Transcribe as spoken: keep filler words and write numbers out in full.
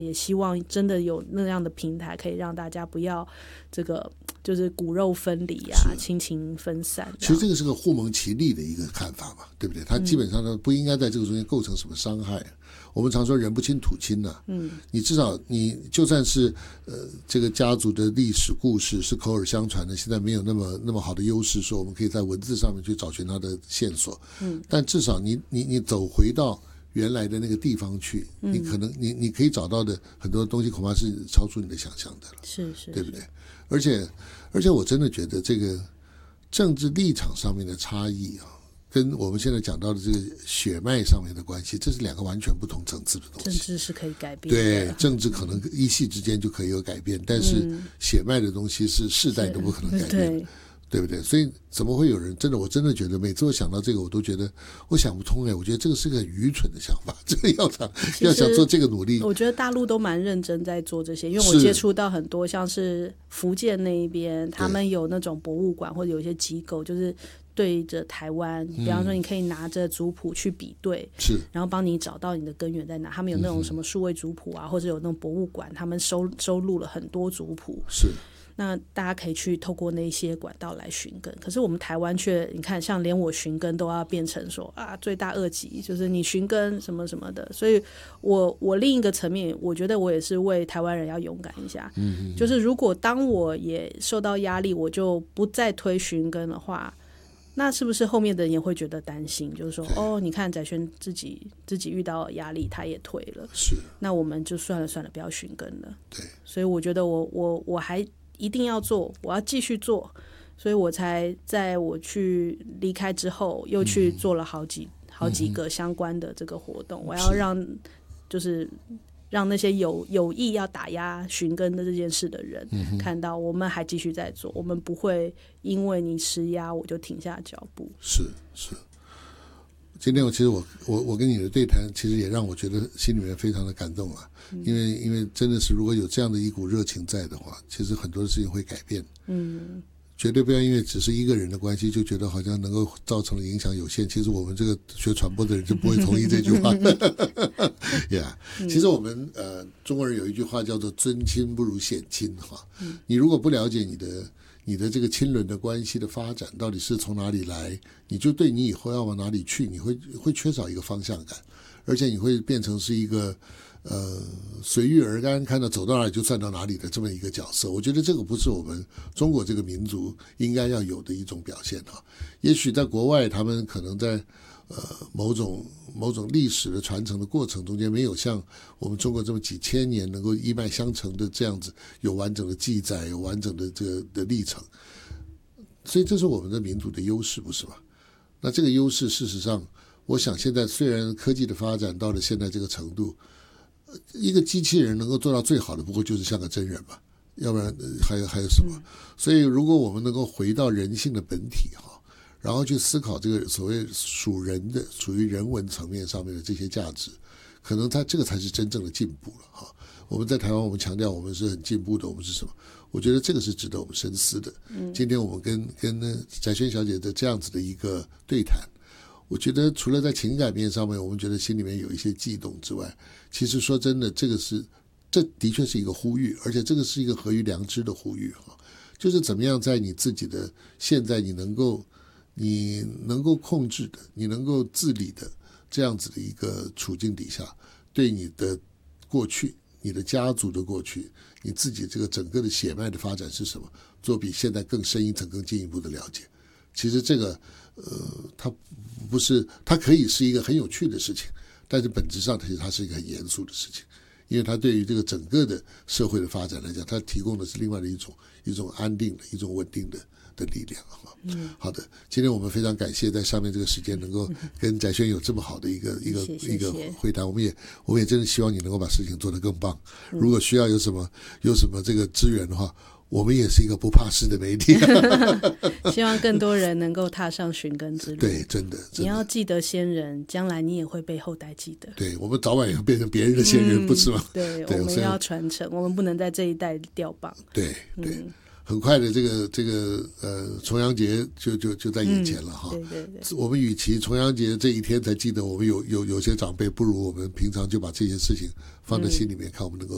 也希望真的有那样的平台可以让大家不要这个就是骨肉分离啊，亲情分散。 其实这个是个互蒙其利的一个看法嘛，对不对？它基本上呢不应该在这个中间构成什么伤害、啊。我们常说人不亲土亲呐、啊，嗯，你至少你就算是呃这个家族的历史故事是口耳相传的，现在没有那么那么好的优势，说我们可以在文字上面去找寻它的线索，嗯，但至少你你你走回到原来的那个地方去，你可能你你可以找到的很多东西恐怕是超出你的想象的了， 是是， 对不对？而且而且我真的觉得这个政治立场上面的差异啊，跟我们现在讲到的这个血脉上面的关系，这是两个完全不同层次的东西。 政治是可以改变的， 对，政治可能一夕之间就可以有改变，但是血脉的东西是世代都不可能改变的。对不对？所以怎么会有人真的？我真的觉得每次我想到这个，我都觉得我想不通哎。我觉得这个是个很愚蠢的想法。这个要想要想做这个努力， 我觉得大陆都蛮认真在做这些，因为我接触到很多像是福建那一边，他们有那种博物馆或者有一些机构，就是对着台湾，比方说你可以拿着族谱去比对， 是、嗯， 然后帮你找到你的根源在哪。他们有那种什么数位族谱啊，或者有那种博物馆，他们收收录了很多族谱， 是。 那大家可以去透过那些管道来寻根，可是我们台湾却你看，像连我寻根都要变成说啊罪大恶极，就是你寻根什么什么的。所以我我另一个层面，我觉得我也是为台湾人要勇敢一下。嗯，就是如果当我也受到压力，我就不再推寻根的话，那是不是后面的人也会觉得担心？就是说，哦，你看载萱自己自己遇到压力，他也退了， 是， 那我们就算了算了，不要寻根了。 对， 所以我觉得我我我还。一定要做，我要继续做，所以我才在我去离开之后，又去做了好几、嗯、好几个相关的这个活动。嗯、我要让就是让那些有有意要打压寻根的这件事的人、嗯、看到我们还继续在做，我们不会因为你施压我就停下脚步。 是是。今天我其实我我我跟你的对谈，其实也让我觉得心里面非常的感动啊，嗯、因为因为真的是如果有这样的一股热情在的话，其实很多事情会改变。嗯，绝对不要因为只是一个人的关系就觉得好像能够造成的影响有限。其实我们这个学传播的人就不会同意这句话。yeah, 其实我们呃中国人有一句话叫做尊亲不如显亲哈。嗯、你如果不了解你的。你的这个亲人的关系的发展到底是从哪里来，你就对你以后要往哪里去，你会会缺少一个方向感，而且你会变成是一个呃随遇而安，看到走到哪里就算到哪里的这么一个角色。我觉得这个不是我们中国这个民族应该要有的一种表现啊。也许在国外，他们可能在呃某种某种历史的传承的过程中间，没有像我们中国这么几千年能够一脉相承的这样子有完整的记载，有完整的这个的历程，所以这是我们的民族的优势，不是吗？那这个优势事实上，我想现在虽然科技的发展到了现在这个程度，一个机器人能够做到最好的，不过就是像个真人嘛，要不然还有还有什么？嗯、所以如果我们能够回到人性的本体哈。然后去思考这个所谓属人的、属于人文层面上面的这些价值，可能它这个才是真正的进步了哈。我们在台湾，我们强调我们是很进步的，我们是什么？我觉得这个是值得我们深思的。嗯、今天我们跟跟载萱小姐的这样子的一个对谈，我觉得除了在情感面上面，我们觉得心里面有一些悸动之外，其实说真的，这个是这的确是一个呼吁，而且这个是一个合于良知的呼吁哈，就是怎么样在你自己的现在你能够。你能够控制的，你能够自理的这样子的一个处境底下，对你的过去、你的家族的过去、你自己这个整个的血脉的发展是什么，做比现在更深一层、更进一步的了解。其实这个，呃，它不是，它可以是一个很有趣的事情，但是本质上其实它是一个很严肃的事情，因为它对于这个整个的社会的发展来讲，它提供的是另外的一种一种安定的、一种稳定的。的力量嗯，好的，今天我们非常感谢在上面这个时间能够跟载萱有这么好的一个一个谢谢一个会谈，我们也我们也真的希望你能够把事情做得更棒。如果需要有什么有什么这个资源的话，我们也是一个不怕事的媒体。 希望更多人能够踏上寻根之路。 对，真的，真的你要记得先人，将来你也会被后代记得。 对，我们早晚也会变成别人的先人，嗯、不是吗？ 对，对我们要传承，我们不能在这一代掉棒。 对对。嗯，很快的，这个这个呃，重阳节就就就在眼前了哈。 嗯、对对对。 我们与其重阳节这一天才记得我们有有有些长辈，不如我们平常就把这些事情放在心里面，嗯、看我们能够